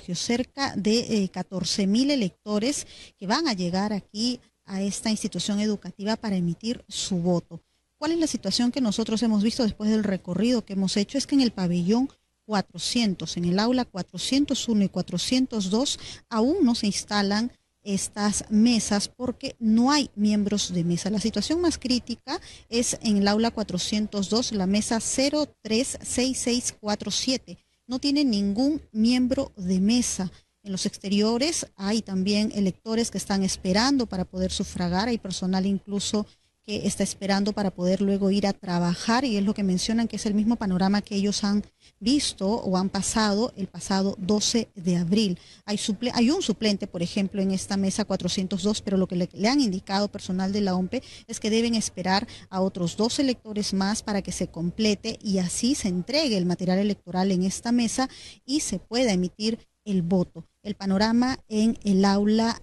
sufragio, cerca de 14.000 electores que van a llegar aquí a esta institución educativa para emitir su voto. ¿Cuál es la situación que nosotros hemos visto después del recorrido que hemos hecho? Es que en el pabellón 400, en el aula 401 y 402, aún no se instalan estas mesas porque no hay miembros de mesa. La situación más crítica es en el aula 402, la mesa 036647. No tiene ningún miembro de mesa. En los exteriores hay también electores que están esperando para poder sufragar, hay personal incluso que está esperando para poder luego ir a trabajar, y es lo que mencionan que es el mismo panorama que ellos han visto o han pasado el pasado 12 de abril. Hay un suplente, por ejemplo, en esta mesa 402, pero lo que le han indicado personal de la OMPE es que deben esperar a otros 2 electores más para que se complete y así se entregue el material electoral en esta mesa y se pueda emitir el voto. El panorama en el aula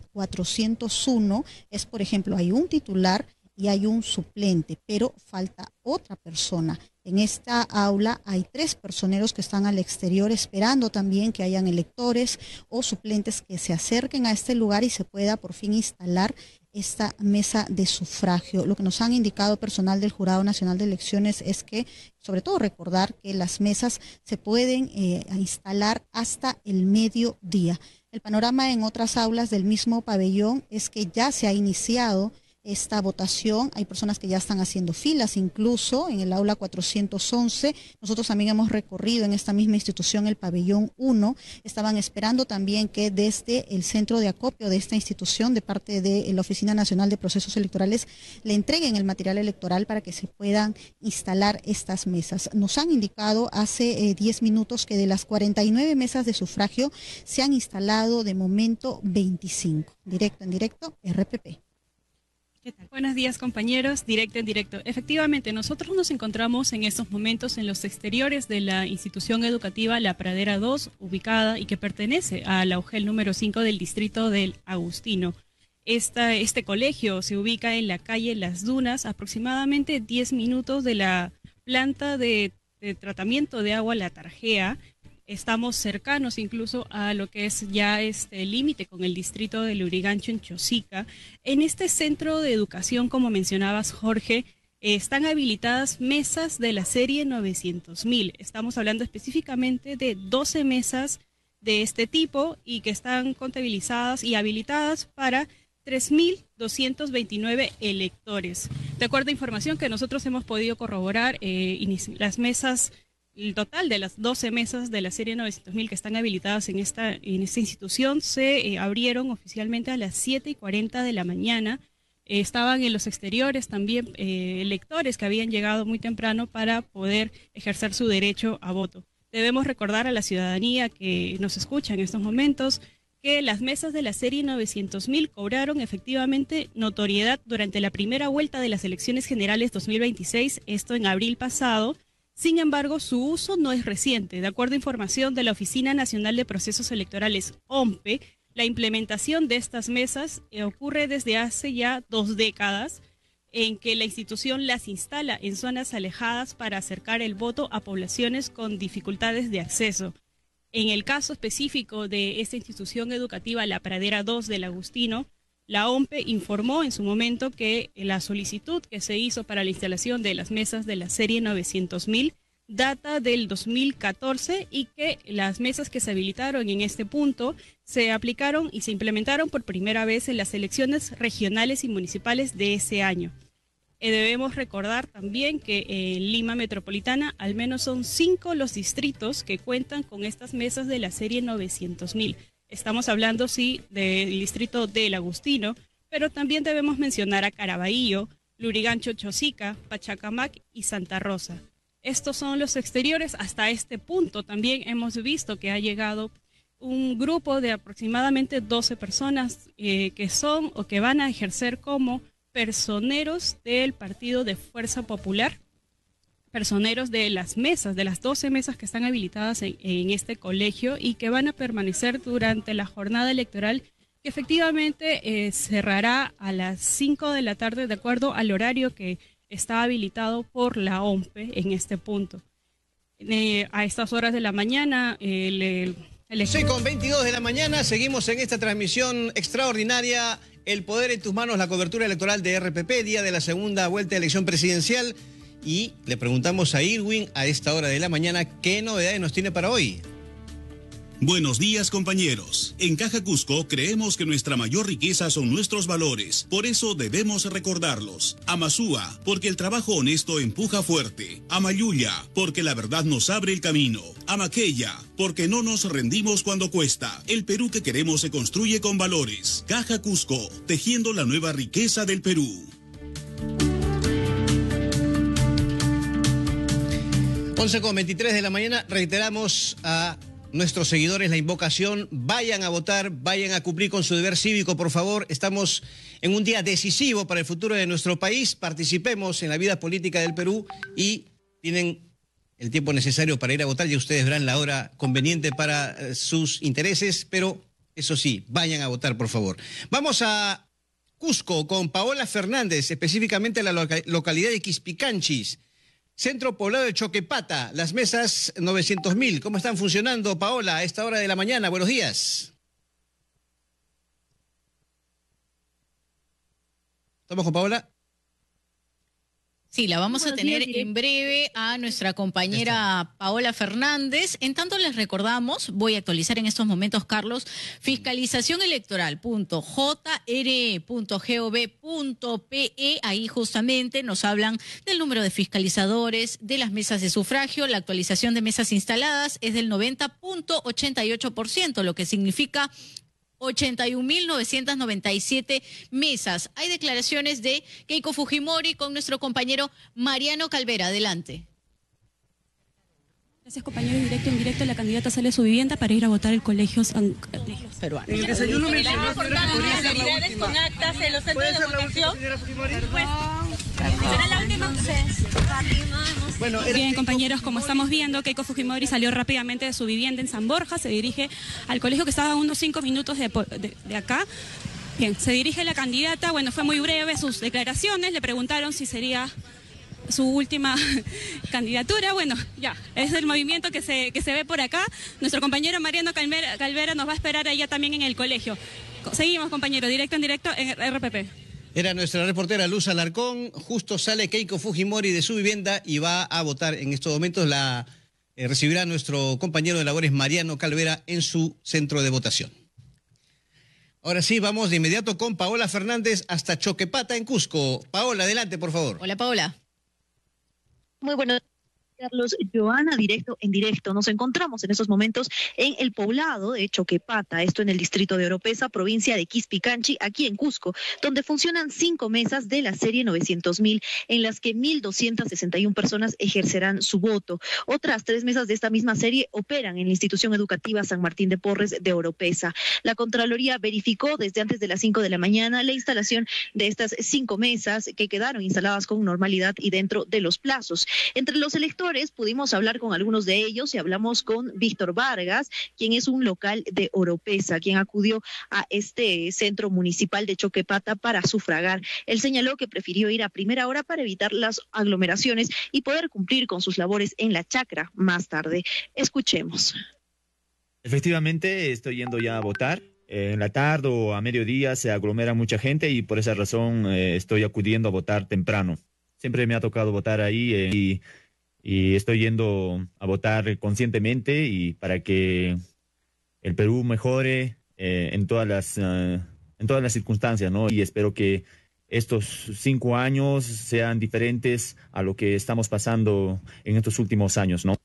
401 es, por ejemplo, hay un titular y hay un suplente, pero falta otra persona. En esta aula hay 3 personeros que están al exterior esperando también que hayan electores o suplentes que se acerquen a este lugar y se pueda por fin instalar esta mesa de sufragio. Lo que nos han indicado personal del Jurado Nacional de Elecciones es que, sobre todo recordar que las mesas se pueden instalar hasta el mediodía. El panorama en otras aulas del mismo pabellón es que ya se ha iniciado esta votación. Hay personas que ya están haciendo filas, incluso en el aula 411. Nosotros también hemos recorrido en esta misma institución el pabellón 1. Estaban esperando también que desde el centro de acopio de esta institución, de parte de la Oficina Nacional de Procesos Electorales, le entreguen el material electoral para que se puedan instalar estas mesas. Nos han indicado hace 10 minutos que de las 49 mesas de sufragio se han instalado de momento 25. Directo en directo, RPP. ¿Qué tal? Buenos días, compañeros. Directo en directo. Efectivamente, nosotros nos encontramos en estos momentos en los exteriores de la institución educativa La Pradera 2, ubicada y que pertenece a la UGEL número 5 del distrito del Agustino. Este colegio se ubica en la calle Las Dunas, aproximadamente 10 minutos de la planta de tratamiento de agua La Tarjea. Estamos cercanos incluso a lo que es ya este límite con el distrito de Lurigancho en Chosica. En este centro de educación, como mencionabas, Jorge, están habilitadas mesas de la serie 900.000. Estamos hablando específicamente de 12 mesas de este tipo y que están contabilizadas y habilitadas para 3.229 electores. De acuerdo a información que nosotros hemos podido corroborar, las mesas, el total de las 12 mesas de la serie 900.000 que están habilitadas en esta institución se abrieron oficialmente a las 7:40 de la mañana. Estaban en los exteriores también electores que habían llegado muy temprano para poder ejercer su derecho a voto. Debemos recordar a la ciudadanía que nos escucha en estos momentos que las mesas de la serie 900.000 cobraron efectivamente notoriedad durante la primera vuelta de las elecciones generales 2026, esto en abril pasado. Sin embargo, su uso no es reciente. De acuerdo a información de la Oficina Nacional de Procesos Electorales, OMPE, la implementación de estas mesas ocurre desde hace ya 2 décadas, en que la institución las instala en zonas alejadas para acercar el voto a poblaciones con dificultades de acceso. En el caso específico de esta institución educativa, La Pradera 2 del Agustino, la OMPE informó en su momento que la solicitud que se hizo para la instalación de las mesas de la serie 900.000 data del 2014 y que las mesas que se habilitaron en este punto se aplicaron y se implementaron por primera vez en las elecciones regionales y municipales de ese año. Debemos recordar también que en Lima Metropolitana al menos son 5 los distritos que cuentan con estas mesas de la serie 900.000. Estamos hablando, sí, del distrito del Agustino, pero también debemos mencionar a Caraballo, Lurigancho, Chosica, Pachacamac y Santa Rosa. Estos son los exteriores. Hasta este punto también hemos visto que ha llegado un grupo de aproximadamente 12 personas que son o que van a ejercer como personeros del Partido de Fuerza Popular, personeros de las mesas, de las 12 mesas que están habilitadas en este colegio y que van a permanecer durante la jornada electoral, que efectivamente cerrará a las 5 de la tarde de acuerdo al horario que está habilitado por la OMPE en este punto. A estas horas de la mañana 6:22 de la mañana, seguimos en esta transmisión extraordinaria, El Poder en tus Manos, la cobertura electoral de RPP, día de la segunda vuelta de elección presidencial. Y le preguntamos a Irwin a esta hora de la mañana qué novedades nos tiene para hoy. Buenos días, compañeros. En Caja Cusco creemos que nuestra mayor riqueza son nuestros valores, por eso debemos recordarlos. Amasúa, porque el trabajo honesto empuja fuerte. Amayuya, porque la verdad nos abre el camino. Amaqueya, porque no nos rendimos cuando cuesta. El Perú que queremos se construye con valores. Caja Cusco, tejiendo la nueva riqueza del Perú. 11:23 de la mañana, reiteramos a nuestros seguidores la invocación: vayan a votar, vayan a cumplir con su deber cívico, por favor. Estamos en un día decisivo para el futuro de nuestro país. Participemos en la vida política del Perú y tienen el tiempo necesario para ir a votar. Ya ustedes verán la hora conveniente para sus intereses, pero eso sí, vayan a votar, por favor. Vamos a Cusco con Paola Fernández, específicamente la localidad de Quispicanchis. Centro Poblado de Choquepata, las mesas 900.000. ¿Cómo están funcionando, Paola, a esta hora de la mañana? Buenos días. ¿Estamos con Paola? Sí, la vamos a tener en breve a nuestra compañera Paola Fernández. En tanto les recordamos, voy a actualizar en estos momentos, Carlos, fiscalizacionelectoral.jre.gov.pe, ahí justamente nos hablan del número de fiscalizadores, de las mesas de sufragio. La actualización de mesas instaladas es del 90.88%, lo que significa 81.997 mesas. Hay declaraciones de Keiko Fujimori con nuestro compañero Mariano Calvera. Adelante. Gracias, compañeros. Directo en directo, la candidata sale de su vivienda para ir a votar el colegio peruano. En el desayuno mencionó, señora, que podría ser la última. Con actas en los centros de votación. Señora Fujimori? ¿Será la última? Bueno, bien, compañeros, como estamos viendo, Keiko Fujimori salió rápidamente de su vivienda en San Borja, se dirige al colegio que estaba a unos 5 minutos de acá. Bien, se dirige la candidata, bueno, fue muy breve sus declaraciones, le preguntaron si sería su última candidatura. Bueno, ya, es el movimiento que se ve por acá. Nuestro compañero Mariano Calvera nos va a esperar allá también en el colegio. Seguimos, compañero, directo en directo en RPP. Era nuestra reportera Luz Alarcón. Justo sale Keiko Fujimori de su vivienda y va a votar en estos momentos. La recibirá nuestro compañero de labores Mariano Calvera en su centro de votación. Ahora sí, vamos de inmediato con Paola Fernández hasta Choquepata en Cusco. Paola, adelante, por favor. Hola, Paola. Muy buenos días, Carlos. Joana, directo en directo. Nos encontramos en estos momentos en el poblado de Choquepata, esto en el distrito de Oropesa, provincia de Quispicanchi, aquí en Cusco, donde funcionan 5 mesas de la serie 900.000, en las que 1.261 personas ejercerán su voto. Otras 3 mesas de esta misma serie operan en la institución educativa San Martín de Porres de Oropesa. La Contraloría verificó desde antes de las 5 de la mañana la instalación de estas 5 mesas que quedaron instaladas con normalidad y dentro de los plazos. Entre los electores pudimos hablar con algunos de ellos y hablamos con Víctor Vargas, quien es un local de Oropesa, quien acudió a este centro municipal de Choquepata para sufragar. Él señaló que prefirió ir a primera hora para evitar las aglomeraciones y poder cumplir con sus labores en la chacra más tarde. Escuchemos. Efectivamente, estoy yendo ya a votar. En la tarde o a mediodía se aglomera mucha gente y por esa razón estoy acudiendo a votar temprano. Siempre me ha tocado votar ahí y estoy yendo a votar conscientemente y para que el Perú mejore en todas las circunstancias, ¿no? Y espero que estos 5 años sean diferentes a lo que estamos pasando en estos últimos años, ¿no?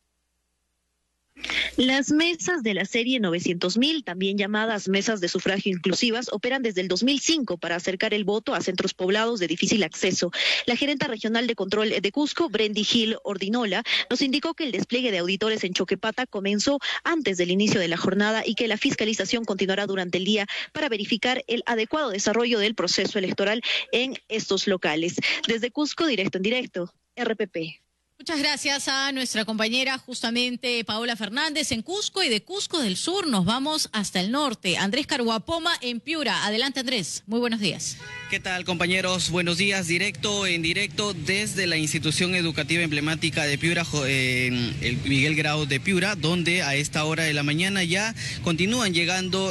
Las mesas de la serie 900.000, también llamadas mesas de sufragio inclusivas, operan desde el 2005 para acercar el voto a centros poblados de difícil acceso. La gerenta regional de control de Cusco, Brendy Gil Ordinola, nos indicó que el despliegue de auditores en Choquepata comenzó antes del inicio de la jornada y que la fiscalización continuará durante el día para verificar el adecuado desarrollo del proceso electoral en estos locales. Desde Cusco, directo en directo, RPP. Muchas gracias a nuestra compañera justamente Paola Fernández en Cusco, y de Cusco del Sur nos vamos hasta el norte. Andrés Carhuapoma en Piura. Adelante, Andrés. Muy buenos días. ¿Qué tal, compañeros? Buenos días. En directo desde la institución educativa emblemática de Piura, el Miguel Grau de Piura, donde a esta hora de la mañana ya continúan llegando